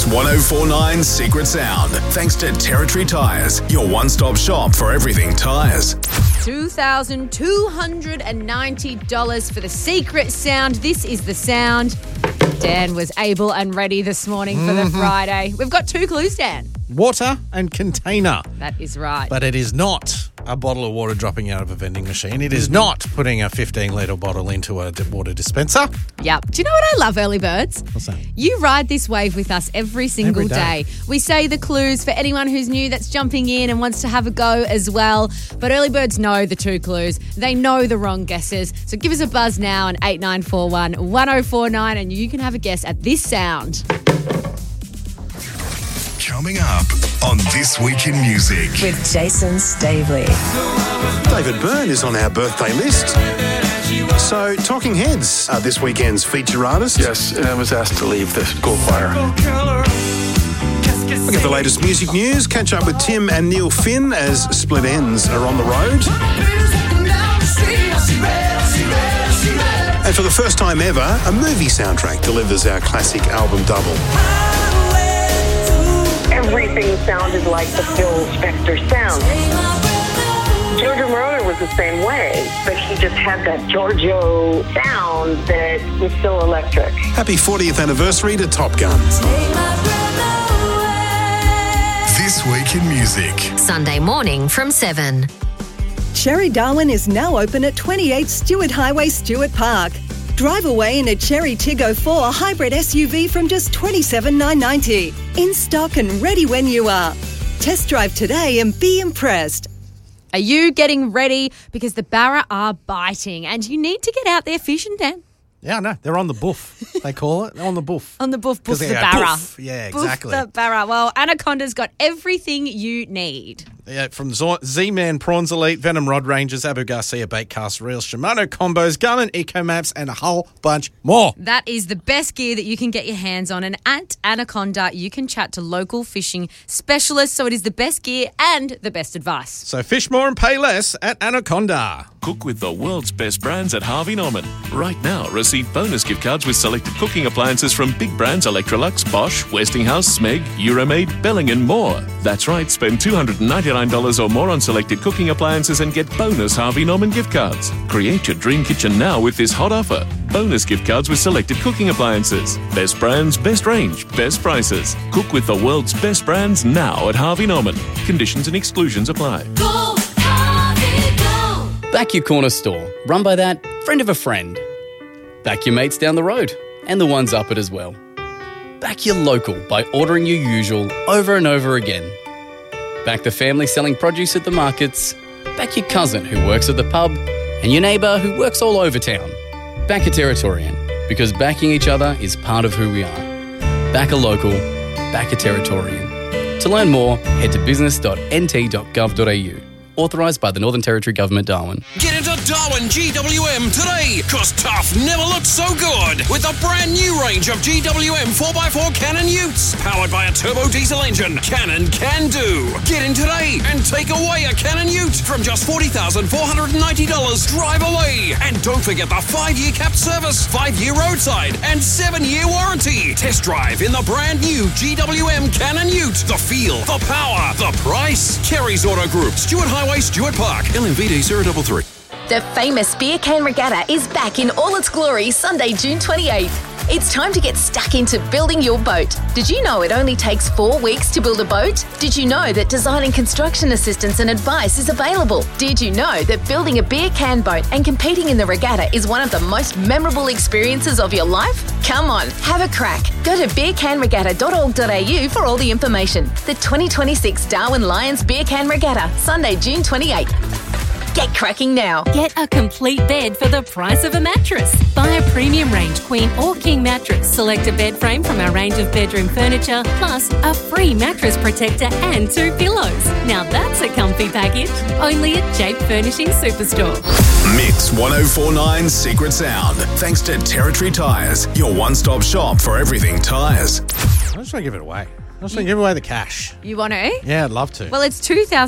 1049 Secret Sound. Thanks to Territory Tyres, your one-stop shop for everything tyres. $2,290 for the Secret Sound. This is the sound. Dan was able and ready this morning for the Friday. We've got 2 clues, Dan. Water and container. That is right. But it is not a bottle of water dropping out of a vending machine. It is not putting a 15-litre bottle into a water dispenser. Yep. Do you know what I love, early birds? What's that? You ride this wave with us every single day. We say the clues for anyone who's new that's jumping in and wants to have a go as well. But early birds know the 2 clues. They know the wrong guesses. So give us a buzz now on 8941 1049 and you can have a guess at this sound. Coming up on This Week in Music. With Jason Stavely. David Byrne is on our birthday list. So, Talking Heads are this weekend's feature artist. Yes, I was asked to leave the Gold Choir. Look at the latest music news. Catch up with Tim and Neil Finn as Split Ends are on the road. And for the first time ever, a movie soundtrack delivers our classic album double. Everything sounded like the Phil Spector sound. Giorgio Moroder was the same way, but he just had that Giorgio sound that was so electric. Happy 40th anniversary to Top Gun. This Week in Music. Sunday morning from 7. Cherry Darwin is now open at 28 Stewart Highway, Stewart Park. Drive away in a Cherry Tiggo 4 hybrid SUV from just $27,990. In stock and ready when you are. Test drive today and be impressed. Are you getting ready? Because the Barra are biting and you need to get out there fishing, Dan. Yeah, no, they're on the boof, they call it. On the boof. On the boof, Because the they go Barra. poof. Yeah, exactly. Boof the Barra. Well, Anaconda's got everything you need. Yeah, from Z-Man Prawns Elite, Venom Rod Rangers, Abu Garcia Bait Cast Reels, Shimano Combos, Garmin Eco Maps, and a whole bunch more. That is the best gear that you can get your hands on. And at Anaconda, you can chat to local fishing specialists. So it is the best gear and the best advice. So fish more and pay less at Anaconda. Cook with the world's best brands at Harvey Norman. Right now, receive bonus gift cards with selected cooking appliances from big brands Electrolux, Bosch, Westinghouse, Smeg, Euromaid, Belling and more. That's right, spend $299 or more on selected cooking appliances and get bonus Harvey Norman gift cards. Create your dream kitchen now with this hot offer. Bonus gift cards with selected cooking appliances. Best brands, best range, best prices. Cook with the world's best brands now at Harvey Norman. Conditions and exclusions apply. Go, Harvey, go. Back your corner store, run by that friend of a friend. Back your mates down the road, and the ones up it as well. Back your local by ordering your usual over and over again. Back the family selling produce at the markets. Back your cousin who works at the pub. And your neighbour who works all over town. Back a Territorian, because backing each other is part of who we are. Back a local, back a Territorian. To learn more, head to business.nt.gov.au. Authorised by the Northern Territory Government, Darwin. Get into Darwin GWM today, cause tough never looked so good with a brand new range of GWM 4x4 Cannon Utes, powered by a turbo diesel engine. Cannon can do. Get in today and take away a Cannon Ute from just $40,490. Drive away. And don't forget the 5-year capped service, 5-year roadside, and 7-year warranty. Test drive in the brand new GWM Cannon Ute. The feel, the power, the price. Kerry's Auto Group, Stewart Highway, Stewart Park, LMVD 033. The famous Beer Can Regatta is back in all its glory Sunday, June 28th. It's time to get stuck into building your boat. Did you know it only takes 4 weeks to build a boat? Did you know that design and construction assistance and advice is available? Did you know that building a beer can boat and competing in the regatta is one of the most memorable experiences of your life? Come on, have a crack. Go to beercanregatta.org.au for all the information. The 2026 Darwin Lions Beer Can Regatta, Sunday, June 28th. Get cracking now. Get a complete bed for the price of a mattress. Buy a premium range Queen or King mattress. Select a bed frame from our range of bedroom furniture, plus a free mattress protector and 2 pillows. Now that's a comfy package. Only at Jape Furnishing Superstore. Mix 1049 Secret Sound. Thanks to Territory Tyres, your one-stop shop for everything tyres. I just want to give it away. I just want to give away the cash. You want to? Yeah, I'd love to. Well, it's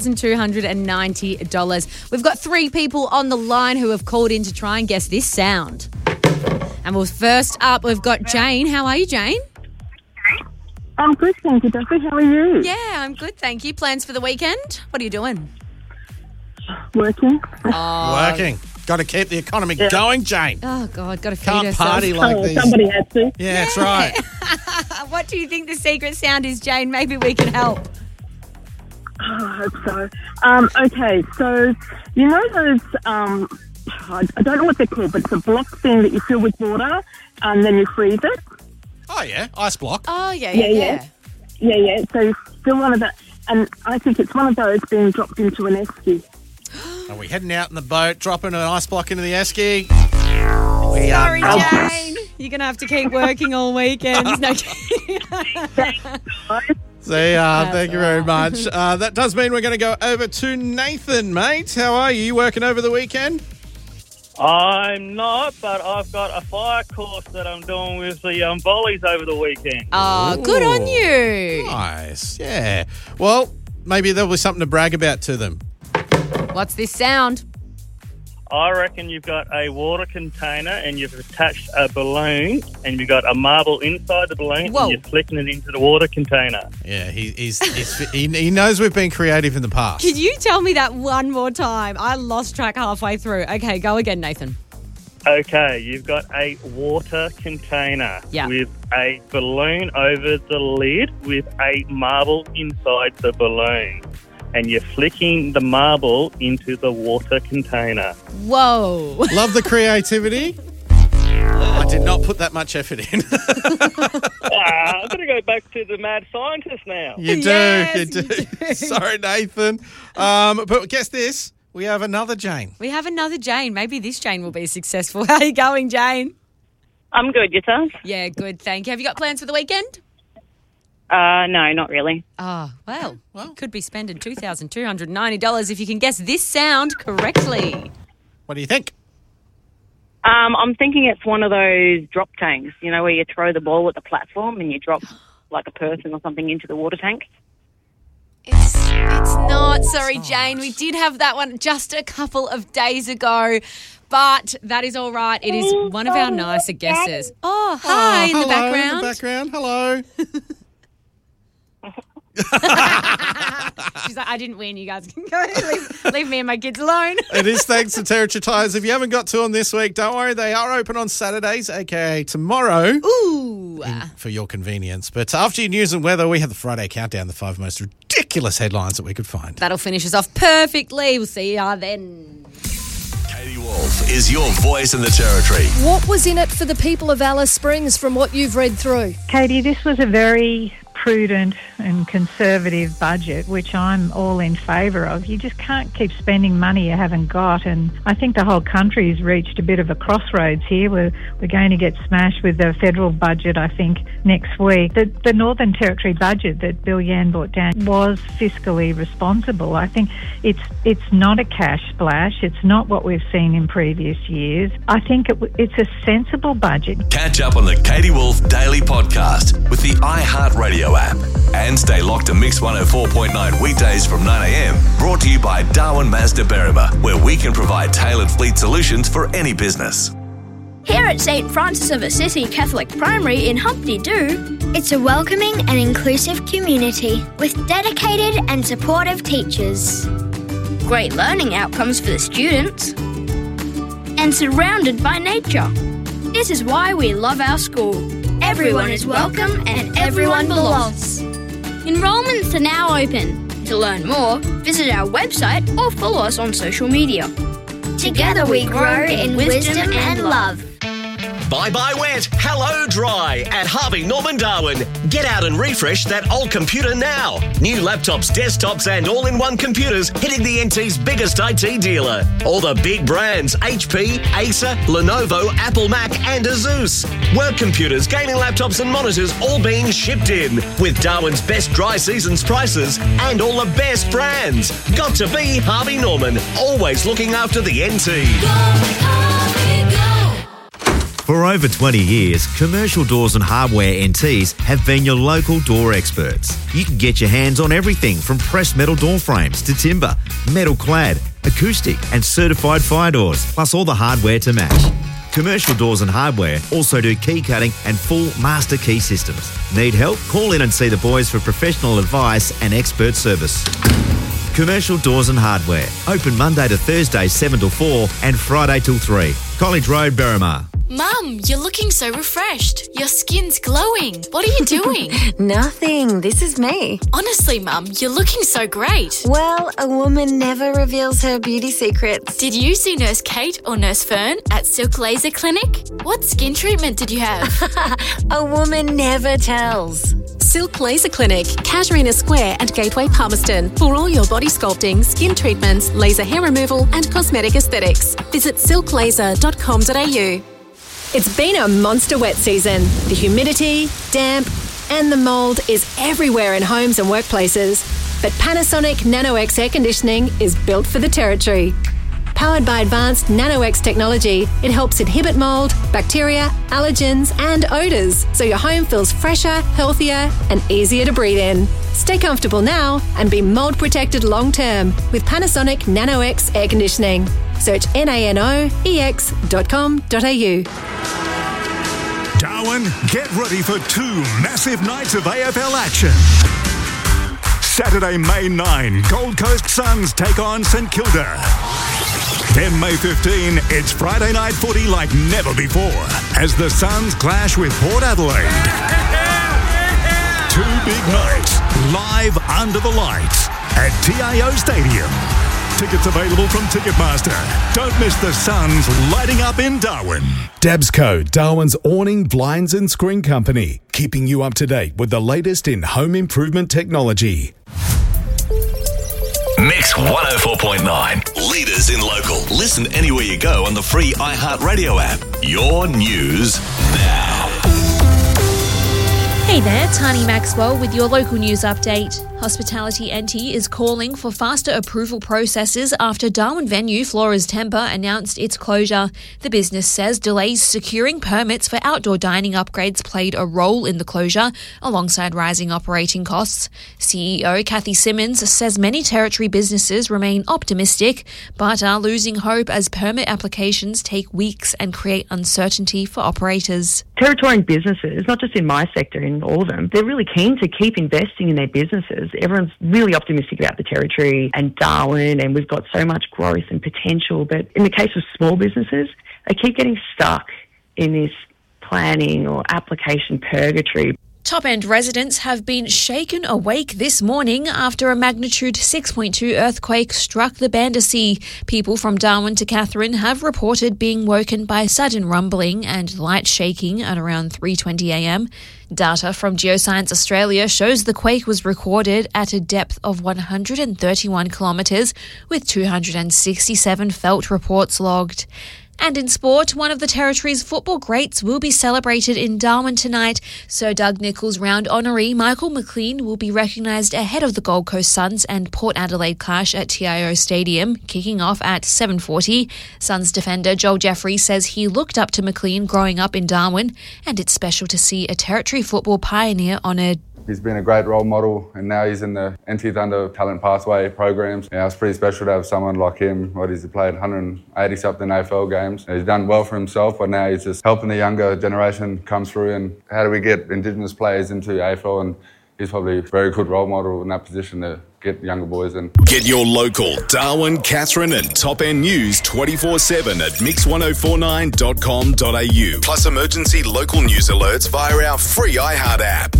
$2,290. We've got 3 people on the line who have called in to try and guess this sound. And well, first up, we've got Jane. How are you, Jane? I'm good, thank you, Duffy. How are you? Yeah, I'm good, thank you. Plans for the weekend? What are you doing? Working. Working. Got to keep the economy going, Jane. Oh, God, got to feed Can't herself. party like these. Somebody has to. Yeah, that's right. What do you think the secret sound is, Jane? Maybe we can help. I hope so. Okay, so you know those, I don't know what they're called, but it's a block thing that you fill with water and then you freeze it. Oh, yeah. Ice block. Oh, yeah. So you fill one of that, and I think it's one of those being dropped into an esky. Are we heading out in the boat, dropping an ice block into the esky? Sorry, Jane. You're going to have to keep working all weekends. No kidding. See ya. Thank you very much. That does mean we're going to go over to Nathan, mate. How are you? You working over the weekend? I'm not, but I've got a fire course that I'm doing with the volleys over the weekend. Oh, good on you. Nice. Yeah. Well, maybe there'll be something to brag about to them. What's this sound? I reckon you've got a water container and you've attached a balloon and you've got a marble inside the balloon and you're flicking it into the water container. Yeah, he knows we've been creative in the past. Can you tell me that one more time? I lost track halfway through. Okay, go again, Nathan. Okay, you've got a water container with a balloon over the lid with a marble inside the balloon. And you're flicking the marble into the water container. Whoa. Love the creativity. I did not put that much effort in. I've got to go back to the mad scientist now. You do. Sorry, Nathan. But guess this. We have another Jane. We have another Jane. Maybe this Jane will be successful. How are you going, Jane? I'm good. Yourself? Yeah, good. Thank you. Have you got plans for the weekend? No, not really. Oh, well, you could be spending $2,290 if you can guess this sound correctly. What do you think? I'm thinking it's one of those drop tanks, you know, where you throw the ball at the platform and you drop like a person or something into the water tank. It's not. Sorry, Jane. We did have that one just a couple of days ago, but that is all right. It is one of our nicer guesses. Oh, hi in the background. In the background. Hello. She's like, I didn't win. You guys can go. Leave me and my kids alone. It is thanks to Territory Tyres. If you haven't got to them this week, don't worry. They are open on Saturdays, aka tomorrow. Ooh. For your convenience. But after your news and weather, we have the Friday Countdown, the 5 most ridiculous headlines that we could find. That'll finish us off perfectly. We'll see you then. Katie Wolf is your voice in the Territory. What was in it for the people of Alice Springs from what you've read through? Katie, this was a very prudent and conservative budget, which I'm all in favour of. You just can't keep spending money you haven't got, and I think the whole country's reached a bit of a crossroads here. We're going to get smashed with the federal budget, I think, next week. The Northern Territory budget that Bill Yan brought down was fiscally responsible. I think it's not a cash splash. It's not what we've seen in previous years. I think it's a sensible budget. Catch up on the Katie Wolf Daily Podcast with the iHeartRadio app. And stay locked to Mix 104.9 weekdays from 9am. Brought to you by Darwin Mazda Berrima, where we can provide tailored fleet solutions for any business. Here at St. Francis of Assisi Catholic Primary in Humpty Doo, it's a welcoming and inclusive community with dedicated and supportive teachers. Great learning outcomes for the students. And surrounded by nature. This is why we love our school. Everyone is welcome and everyone belongs. Enrollments are now open. To learn more, visit our website or follow us on social media. Together we grow in wisdom and love. Bye-bye wet, hello dry at Harvey Norman Darwin. Get out and refresh that old computer now. New laptops, desktops and all-in-one computers hitting the NT's biggest IT dealer. All the big brands, HP, Acer, Lenovo, Apple Mac and Asus. Work computers, gaming laptops and monitors all being shipped in. With Darwin's best dry seasons prices and all the best brands. Got to be Harvey Norman, always looking after the NT. For over 20 years, Commercial Doors and Hardware NTs have been your local door experts. You can get your hands on everything from pressed metal door frames to timber, metal clad, acoustic and certified fire doors, plus all the hardware to match. Commercial Doors and Hardware also do key cutting and full master key systems. Need help? Call in and see the boys for professional advice and expert service. Commercial Doors and Hardware. Open Monday to Thursday 7 till 4 and Friday till 3. College Road, Berrimah. Mum, you're looking so refreshed. Your skin's glowing. What are you doing? Nothing. This is me. Honestly, Mum, you're looking so great. Well, a woman never reveals her beauty secrets. Did you see Nurse Kate or Nurse Fern at Silk Laser Clinic? What skin treatment did you have? A woman never tells. Silk Laser Clinic, Casuarina Square and Gateway Palmerston. For all your body sculpting, skin treatments, laser hair removal and cosmetic aesthetics. Visit silklaser.com.au. It's been a monster wet season. The humidity, damp, and the mould is everywhere in homes and workplaces. But Panasonic NanoX air conditioning is built for the territory. Powered by advanced NanoX technology, it helps inhibit mould, bacteria, allergens, and odours, so your home feels fresher, healthier, and easier to breathe in. Stay comfortable now and be mould protected long term with Panasonic NanoX air conditioning. Search nanoex.com.au. Darwin, get ready for 2 massive nights of AFL action. Saturday, May 9, Gold Coast Suns take on St Kilda. Then May 15, it's Friday night footy like never before as the Suns clash with Port Adelaide. 2 big nights, live under the lights at TIO Stadium. Tickets available from Ticketmaster. Don't miss the Suns lighting up in Darwin. Dabsco, Darwin's awning, blinds and screen company, keeping you up to date with the latest in home improvement technology. Mix 104.9. Leaders in local. Listen anywhere you go on the free iHeartRadio app. Your news now. Hey there, Tani Maxwell with your local news update. Hospitality NT is calling for faster approval processes after Darwin venue Flora's Temper announced its closure. The business says delays securing permits for outdoor dining upgrades played a role in the closure, alongside rising operating costs. CEO Kathy Simmons says many territory businesses remain optimistic, but are losing hope as permit applications take weeks and create uncertainty for operators. Territory businesses, not just in my sector, in all of them, they're really keen to keep investing in their businesses. Everyone's really optimistic about the territory and Darwin, and we've got so much growth and potential. But in the case of small businesses, they keep getting stuck in this planning or application purgatory. Top-end residents have been shaken awake this morning after a magnitude 6.2 earthquake struck the Bandasea. People from Darwin to Katherine have reported being woken by sudden rumbling and light shaking at around 3:20am. Data from Geoscience Australia shows the quake was recorded at a depth of 131 kilometres, with 267 felt reports logged. And in sport, one of the territory's football greats will be celebrated in Darwin tonight. Sir Doug Nicholls round honoree Michael McLean will be recognised ahead of the Gold Coast Suns and Port Adelaide clash at TIO Stadium, kicking off at 7:40. Suns defender Joel Jeffrey says he looked up to McLean growing up in Darwin, and it's special to see a territory football pioneer honoured. He's been a great role model, and now he's in the NT Thunder Talent Pathway programs. Yeah, it's pretty special to have someone like him. He's played 180-something AFL games. He's done well for himself, but now he's just helping the younger generation come through. And how do we get Indigenous players into AFL? And he's probably a very good role model in that position to get younger boys in. Get your local Darwin, Katherine and Top End news 24/7 at mix1049.com.au. Plus emergency local news alerts via our free iHeart app.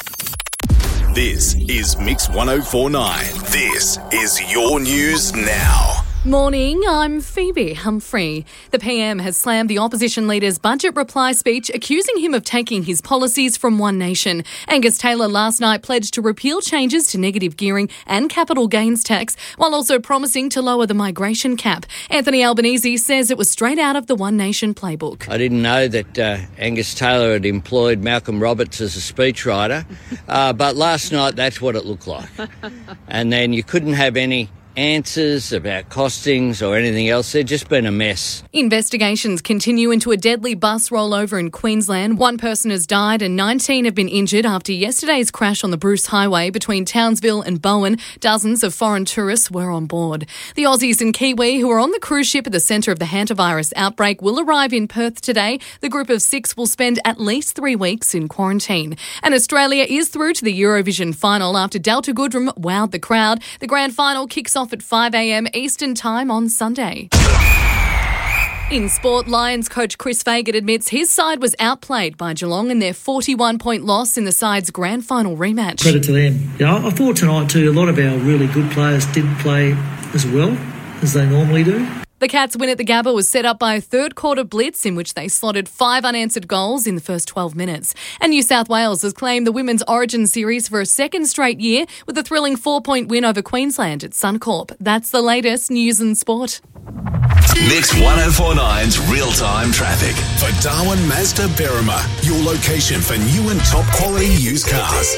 This is Mix 104.9. This is your news now. Morning, I'm Phoebe Humphrey. The PM has slammed the opposition leader's budget reply speech, accusing him of taking his policies from One Nation. Angus Taylor last night pledged to repeal changes to negative gearing and capital gains tax, while also promising to lower the migration cap. Anthony Albanese says it was straight out of the One Nation playbook. I didn't know that Angus Taylor had employed Malcolm Roberts as a speechwriter, but last night that's what it looked like. And then you couldn't have any answers, about costings or anything else. They've just been a mess. Investigations continue into a deadly bus rollover in Queensland. One person has died and 19 have been injured after yesterday's crash on the Bruce Highway between Townsville and Bowen. Dozens of foreign tourists were on board. The Aussies and Kiwi who are on the cruise ship at the centre of the hantavirus outbreak will arrive in Perth today. The group of 6 will spend at least 3 weeks in quarantine. And Australia is through to the Eurovision final after Delta Goodrem wowed the crowd. The grand final kicks off at 5 a.m. Eastern Time on Sunday. In sport, Lions coach Chris Fagan admits his side was outplayed by Geelong in their 41-point loss in the side's grand final rematch. Credit to them. Yeah, I thought tonight too, a lot of our really good players did play as well as they normally do. The Cats' win at the Gabba was set up by a third-quarter blitz in which they slotted 5 unanswered goals in the first 12 minutes. And New South Wales has claimed the Women's Origin Series for a second straight year with a thrilling 4-point win over Queensland at Suncorp. That's the latest news and sport. Mix 1049's real-time traffic. For Darwin Mazda Berrima, your location for new and top-quality used cars.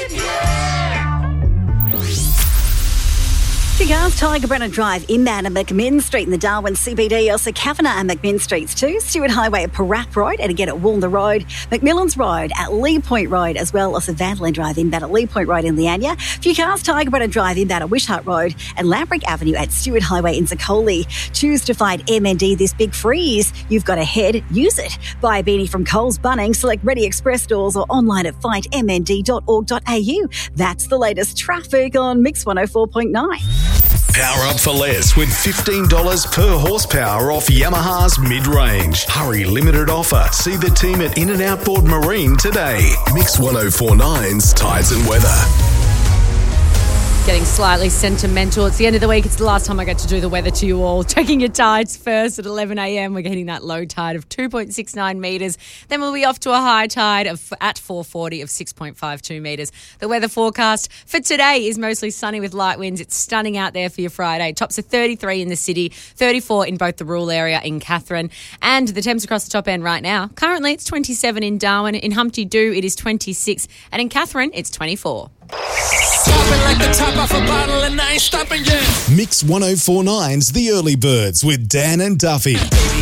Cigars, Tiger Brenner Drive inbound at McMinn Street in the Darwin CBD, also Kavanagh and McMinn Streets too, Stewart Highway at Parap Road, and again at Woolner Road, McMillan's Road at Lee Point Road as well, also Vandalin Drive inbound at Lee Point Road in Leanya, Few Cars, Tiger Brenner Drive inbound at Wishart Road, and Lambrick Avenue at Stewart Highway in Zacoli. Choose to fight MND this big freeze. You've got a head, use it. Buy a beanie from Coles Bunnings, select Ready Express stores or online at fightmnd.org.au. That's the latest traffic on Mix 104.9. Power up for less with $15 per horsepower off Yamaha's mid-range. Hurry, limited offer. See the team at In-N-Out Board Marine today. Mix 1049's Tides and Weather. Getting slightly sentimental. It's the end of the week. It's the last time I get to do the weather to you all. Checking your tides first at 11 a.m. We're getting that low tide of 2.69 metres. Then we'll be off to a high tide of at 4:40 of 6.52 metres. The weather forecast for today is mostly sunny with light winds. It's stunning out there for your Friday. Tops are 33 in the city, 34 in both the rural area in Katherine. And the temps across the top end right now. Currently, it's 27 in Darwin. In Humpty Doo, it is 26. And in Katherine, it's 24. Like the top off a bottle and I ain't stopping yet. Mix 1049's The Early Birds with Dan and Duffy.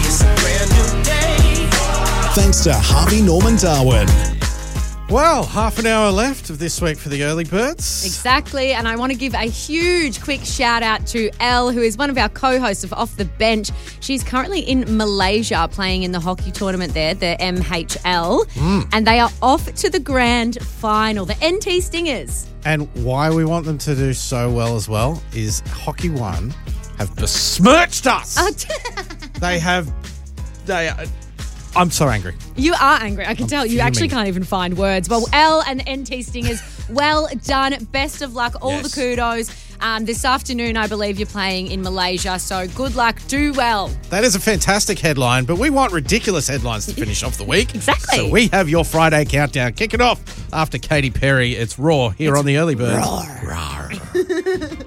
Thanks to Harvey Norman Darwin. Well, half an hour left of this week for the Early Birds. Exactly, and I want to give a huge quick shout out to Elle, who is one of our co-hosts of Off the Bench. She's currently in Malaysia playing in the hockey tournament there, the MHL, and they are off to the grand final, the NT Stingers. And why we want them to do so well as well is Hockey One have besmirched us. I'm so angry. You are angry. I can tell. You actually can't even find words. Well, Elle and the NT Stingers, well done. Best of luck. All the kudos. This afternoon, I believe you're playing in Malaysia. So good luck. Do well. That is a fantastic headline, but we want ridiculous headlines to finish off the week. Exactly. So we have your Friday countdown. Kick it off after Katy Perry. It's Raw here on the Early Birds. Roar.